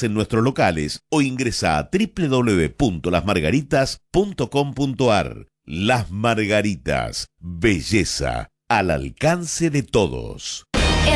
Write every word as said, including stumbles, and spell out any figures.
en nuestros locales o ingresa a doble u doble u doble u punto las margaritas punto com punto a r. Las Margaritas, belleza al alcance de todos.